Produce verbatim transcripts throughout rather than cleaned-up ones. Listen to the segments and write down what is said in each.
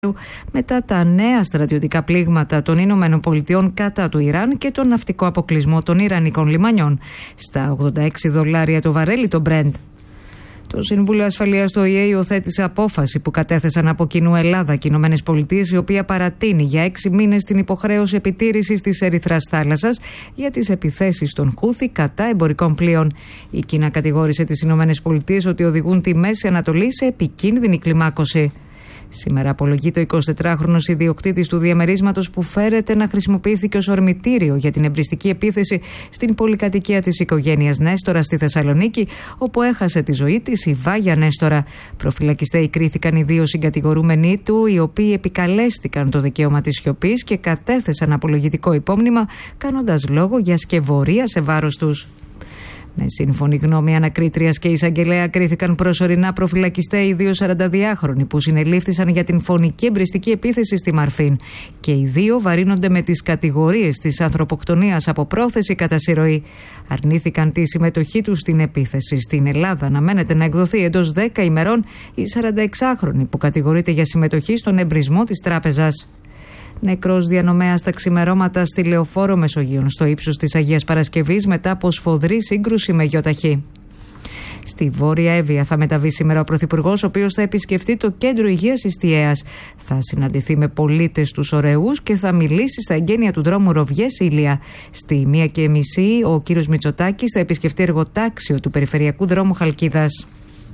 μετά τα νέα στρατιωτικά πλήγματα των Ηνωμένων Πολιτειών κατά του Ιράν και τον ναυτικό αποκλεισμό των Ιρανικών λιμανιών στα ογδόντα έξι δολάρια το βαρέλι το Brent. Το Συμβούλιο Ασφαλείας του Ο Η Ε υιοθέτησε απόφαση που κατέθεσαν από κοινού Ελλάδα και Ηνωμένες Πολιτείες, η οποία παρατείνει για έξι μήνες την υποχρέωση επιτήρησης της Ερυθράς θάλασσας για τις επιθέσεις των Χούθη κατά εμπορικών πλοίων. Η Κίνα κατηγόρησε τις Ηνωμένες Πολιτείες ότι οδηγούν τη Μέση Ανατολή σε επικίνδυνη κλιμάκωση. Σήμερα απολογείται ο εικοσιτετράχρονος ιδιοκτήτης του διαμερίσματος που φέρεται να χρησιμοποιήθηκε ως ορμητήριο για την εμπριστική επίθεση στην πολυκατοικία της οικογένειας Νέστορα στη Θεσσαλονίκη, όπου έχασε τη ζωή της η Βάγια Νέστορα. Προφυλακιστέοι κρίθηκαν οι δύο συγκατηγορούμενοι του, οι οποίοι επικαλέστηκαν το δικαίωμα της σιωπής και κατέθεσαν απολογητικό υπόμνημα, κάνοντας λόγο για σκευωρία σε βάρος τους. Με σύμφωνη γνώμη ανακρίτριας και εισαγγελέα κρίθηκαν προσωρινά προφυλακιστέοι οι δύο σαρανταδυάχρονοι που συνελήφθησαν για την φωνική εμπριστική επίθεση στη Μαρφίν. Και οι δύο βαρύνονται με τις κατηγορίες της ανθρωποκτονίας από πρόθεση κατά συρροή. Αρνήθηκαν τη συμμετοχή τους στην επίθεση. Στην Ελλάδα αναμένεται να εκδοθεί εντός δέκα ημερών η σαρανταεξάχρονη που κατηγορείται για συμμετοχή στον εμπρισμό της τράπεζας. Νεκρός διανομέας στα ξημερώματα στη Λεωφόρο Μεσογείων, στο ύψος της Αγίας Παρασκευής, μετά από σφοδρή σύγκρουση με γιοταχή. Στη Βόρεια Εύβοια θα μεταβεί σήμερα ο Πρωθυπουργός, ο οποίος θα επισκεφτεί το Κέντρο Υγείας Ιστιαίας. Θα συναντηθεί με πολίτες τους Ωρεούς και θα μιλήσει στα εγγένεια του δρόμου Ροβιές-Ήλια. Στη μία και μισή ο κύριος Μητσοτάκης θα επισκεφτεί εργοτάξιο του Περιφερειακού Δρόμου Χαλκίδας.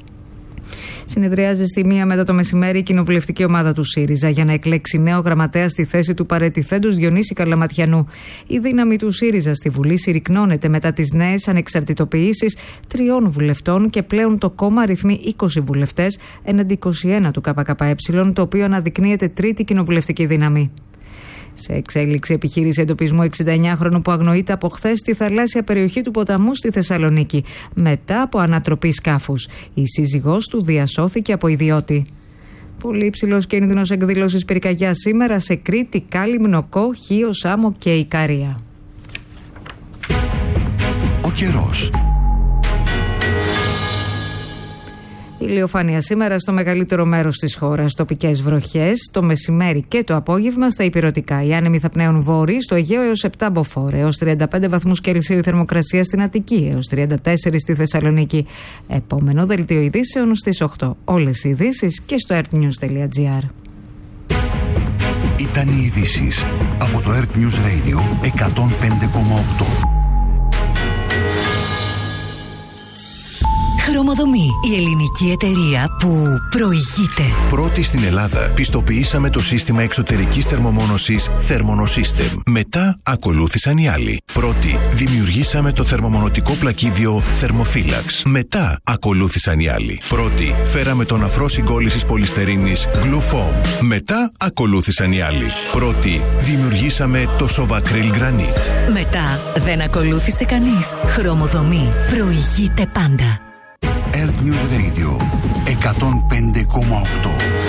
Συνεδριάζει στη μία μετά το μεσημέρι η κοινοβουλευτική ομάδα του ΣΥΡΙΖΑ για να εκλέξει νέο γραμματέα στη θέση του παραιτηθέντος Διονύση Καλαματιανού. Η δύναμη του ΣΥΡΙΖΑ στη Βουλή συρρικνώνεται μετά τις νέες ανεξαρτητοποιήσεις τριών βουλευτών και πλέον το κόμμα αριθμεί είκοσι βουλευτές έναντι είκοσι ένα του ΚΚΕ, το οποίο αναδεικνύεται τρίτη κοινοβουλευτική δύναμη. Σε εξέλιξη επιχείρηση εντοπισμού εξηνταεννιάχρονου που αγνοείται από χθες στη θαλάσσια περιοχή του ποταμού στη Θεσσαλονίκη, μετά από ανατροπή σκάφους. Η σύζυγός του διασώθηκε από ιδιώτη. Πολύ υψηλός κίνδυνος εκδήλωσης πυρκαγιάς σήμερα σε Κρήτη, Κάλυμνο, Κο, Χίο, Σάμο και Ικαρία. Ο καιρός. Ηλιοφάνεια σήμερα στο μεγαλύτερο μέρος της χώρας. Τοπικές βροχές το μεσημέρι και το απόγευμα στα ηπειρωτικά. Οι άνεμοι θα πνέουν βόρειοι στο Αιγαίο έως επτά μποφόρ, έως τριάντα πέντε βαθμούς Κελσίου η θερμοκρασία στην Αττική, έως τριάντα τέσσερα στη Θεσσαλονίκη. Επόμενο δελτίο ειδήσεων στις οκτώ. Όλες οι ειδήσεις και στο earthnews τελεία gr. Ήταν οι ειδήσεις από το Earth News Radio εκατόν πέντε κόμμα οκτώ. Χρωμοδομή, η ελληνική εταιρεία που προηγείται. Πρώτη στην Ελλάδα πιστοποιήσαμε το σύστημα εξωτερικής θερμομόνωσης Thermonosystem. Μετά ακολούθησαν οι άλλοι. Πρώτη δημιουργήσαμε το θερμομονωτικό πλακίδιο Thermophilax. Μετά ακολούθησαν οι άλλοι. Πρώτη φέραμε τον αφρό συγκόλλησης πολυστερίνης Glufoam. Μετά ακολούθησαν οι άλλοι. Πρώτη δημιουργήσαμε το Sovacryl Granite. Μετά δεν ακολούθησε κανείς. Χρωμοδομή προηγείται πάντα. Earth News Radio εκατόν πέντε κόμμα οκτώ.